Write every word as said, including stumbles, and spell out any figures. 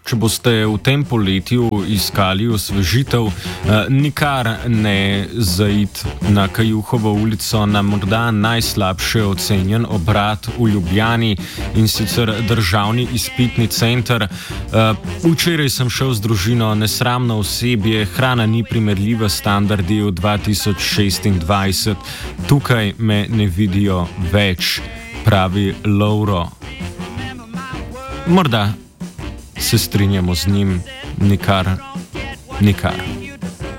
če boste v tem poletju iskali osvežitev, nikar ne zaid na Kajuhovo ulico na morda najslabše ocenjen obrat v Ljubljani, in sicer Državni izpitni center. Včeraj sem šel z družino, nesramno osebje, hrana ni primerljiva s standardi v dva tisoč šestindvajset. Tukaj me ne vidijo več, pravi Lovro. Morda se strinjamo z njim, nikar, nikar.